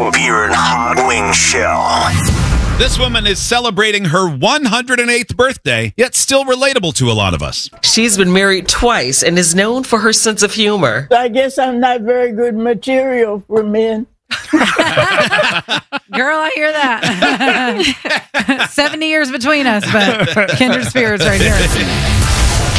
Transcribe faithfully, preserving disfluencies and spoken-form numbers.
Drinking beer in hot wing shell. This woman is celebrating her one hundred eighth birthday, yet still relatable to a lot of us. She's been married twice and is known for her sense of humor. I guess I'm not very good material for men. Girl, I hear that. seventy years between us, but kindred spirits right here.